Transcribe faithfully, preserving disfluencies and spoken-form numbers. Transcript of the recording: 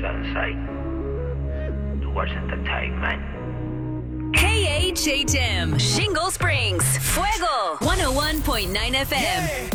Sunset towards entertainment. K H H M, Shingle Springs, Fuego, one oh one point nine F M. Yeah.